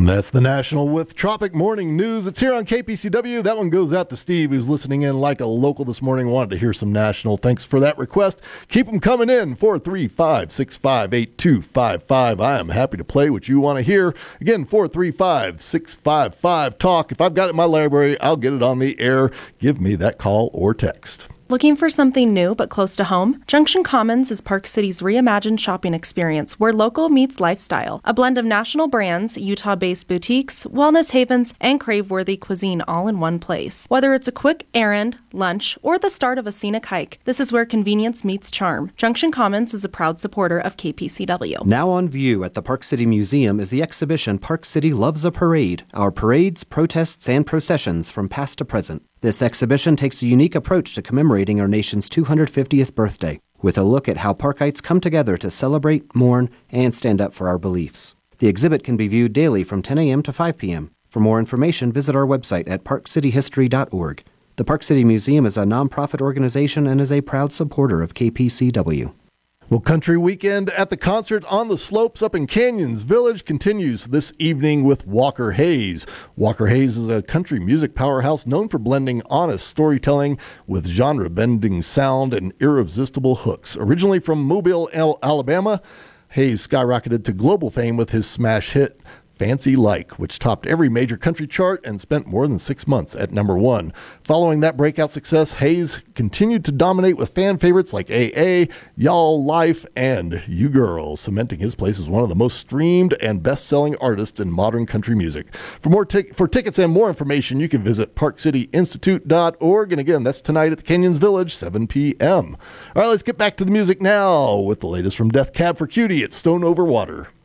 That's the National with Tropic Morning News. It's here on KPCW. That one goes out to Steve, who's listening in like a local this morning. Wanted to hear some National. Thanks for that request. Keep them coming in, 435-658255. I am happy to play what you want to hear. Again, 435-655-TALK. If I've got it in my library, I'll get it on the air. Give me that call or text. Looking for something new but close to home? Junction Commons is Park City's reimagined shopping experience where local meets lifestyle. A blend of national brands, Utah-based boutiques, wellness havens, and crave-worthy cuisine all in one place. Whether it's a quick errand, lunch, or the start of a scenic hike, this is where convenience meets charm. Junction Commons is a proud supporter of KPCW. Now on view at the Park City Museum is the exhibition Park City Loves a Parade, our parades, protests, and processions from past to present. This exhibition takes a unique approach to commemorating our nation's 250th birthday, with a look at how Parkites come together to celebrate, mourn, and stand up for our beliefs. The exhibit can be viewed daily from 10 a.m. to 5 p.m. For more information, visit our website at parkcityhistory.org. The Park City Museum is a nonprofit organization and is a proud supporter of KPCW. Well, Country Weekend at the Concert on the Slopes up in Canyons Village continues this evening with Walker Hayes. Walker Hayes is a country music powerhouse known for blending honest storytelling with genre-bending sound and irresistible hooks. Originally from Mobile, Alabama, Hayes skyrocketed to global fame with his smash hit Fancy Like, which topped every major country chart and spent more than 6 months at number 1. Following that breakout success, Hayes continued to dominate with fan favorites like AA, Y'all Life, and You Girl, cementing his place as one of the most streamed and best-selling artists in modern country music. For tickets and more information, you can visit parkcityinstitute.org. And again, that's tonight at the Canyons Village, 7 p.m. All right, let's get back to the music now with the latest from Death Cab for Cutie at Stone Over Water.